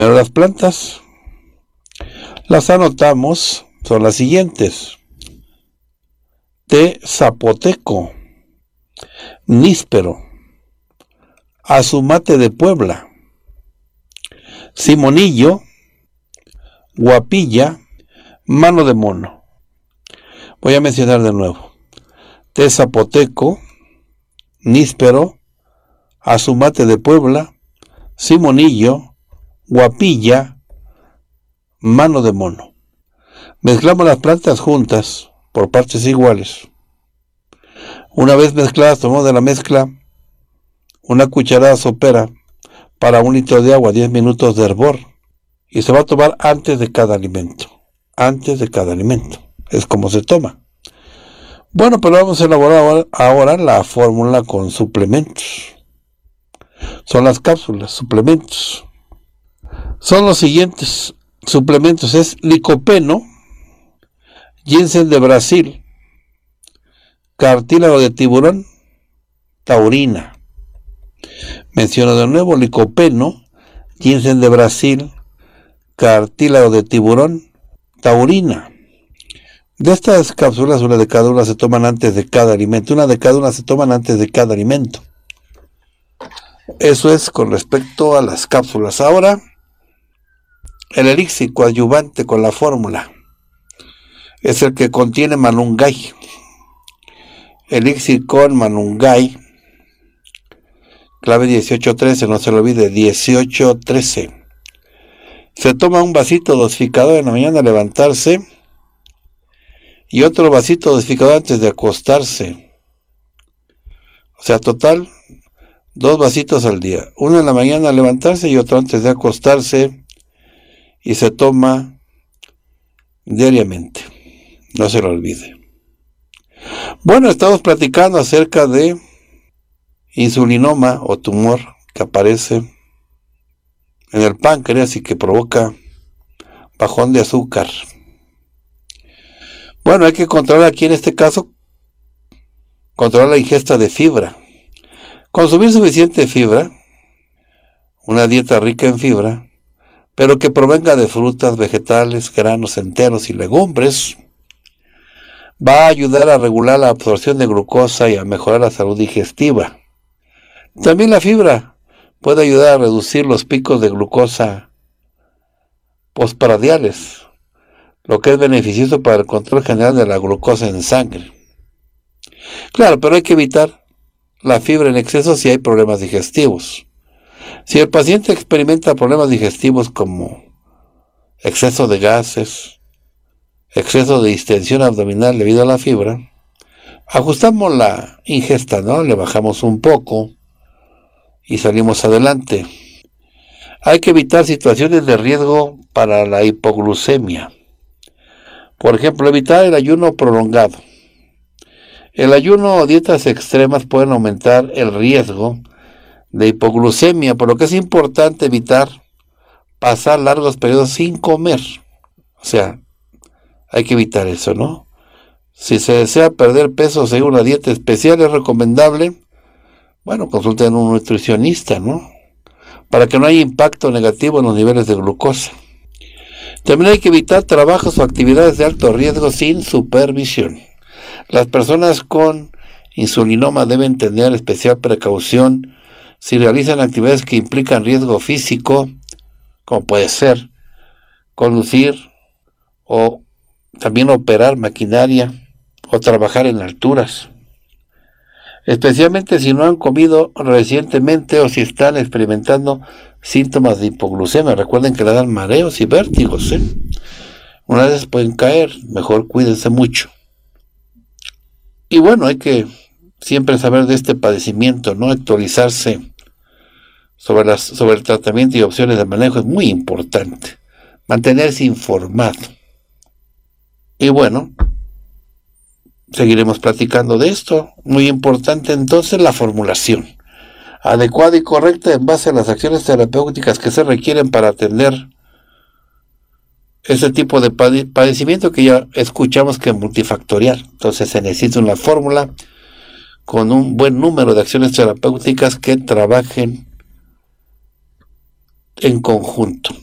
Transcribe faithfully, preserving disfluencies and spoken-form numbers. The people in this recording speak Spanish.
Pero las plantas, las anotamos, son las siguientes: té zapoteco, níspero, azumate de Puebla, simonillo, guapilla, mano de mono. Voy a mencionar de nuevo: té zapoteco, níspero, azumate de Puebla, simonillo, guapilla, mano de mono. Mezclamos las plantas juntas por partes iguales. Una vez mezcladas, tomamos de la mezcla una cucharada sopera para un litro de agua, diez minutos de hervor, y se va a tomar antes de cada alimento. Antes de cada alimento. Es como se toma. Bueno, pero vamos a elaborar ahora la fórmula con suplementos. Son las cápsulas, suplementos. Son los siguientes suplementos: es licopeno, ginseng de Brasil, cartílago de tiburón, taurina. Menciono de nuevo: licopeno, ginseng de Brasil, cartílago de tiburón, taurina. De estas cápsulas, una de cada una se toman antes de cada alimento. Una de cada una se toman antes de cada alimento. Eso es con respecto a las cápsulas. Ahora, el elixir coadyuvante con la fórmula es el que contiene manungay. Elixir con manungay, clave dieciocho trece, no se lo olvide, dieciocho trece. Se toma un vasito dosificador en la mañana al levantarse y otro vasito dosificador antes de acostarse. O sea, total, dos vasitos al día. Uno en la mañana al levantarse y otro antes de acostarse, y se toma diariamente. No se lo olvide. Bueno, estamos platicando acerca de insulinoma o tumor que aparece en el páncreas y que provoca bajón de azúcar. Bueno, hay que controlar aquí en este caso, controlar la ingesta de fibra. Consumir suficiente fibra, una dieta rica en fibra, pero que provenga de frutas, vegetales, granos enteros y legumbres, va a ayudar a regular la absorción de glucosa y a mejorar la salud digestiva. También la fibra puede ayudar a reducir los picos de glucosa postprandiales, lo que es beneficioso para el control general de la glucosa en sangre. Claro, pero hay que evitar la fibra en exceso si hay problemas digestivos. Si el paciente experimenta problemas digestivos como exceso de gases, exceso de distensión abdominal debido a la fibra, ajustamos la ingesta, ¿no? Le bajamos un poco y salimos adelante. Hay que evitar situaciones de riesgo para la hipoglucemia. Por ejemplo, evitar el ayuno prolongado. El ayuno o dietas extremas pueden aumentar el riesgo de hipoglucemia, por lo que es importante evitar pasar largos periodos sin comer. O sea, hay que evitar eso, ¿no? Si se desea perder peso según una dieta especial, es recomendable, bueno, consulten a un nutricionista, ¿no? Para que no haya impacto negativo en los niveles de glucosa. También hay que evitar trabajos o actividades de alto riesgo sin supervisión. Las personas con insulinoma deben tener especial precaución si realizan actividades que implican riesgo físico, como puede ser conducir o también operar maquinaria o trabajar en alturas. Especialmente si no han comido recientemente o si están experimentando síntomas de hipoglucemia. Recuerden que le dan mareos y vértigos, ¿eh? Una vez pueden caer, mejor cuídense mucho. Y bueno, hay que siempre saber de este padecimiento, ¿no? Actualizarse sobre, las, sobre el tratamiento y opciones de manejo es muy importante. Mantenerse informado. Y bueno, seguiremos platicando de esto. Muy importante entonces la formulación adecuada y correcta en base a las acciones terapéuticas que se requieren para atender ese tipo de padecimiento que ya escuchamos que es multifactorial. Entonces se necesita una fórmula con un buen número de acciones terapéuticas que trabajen en conjunto.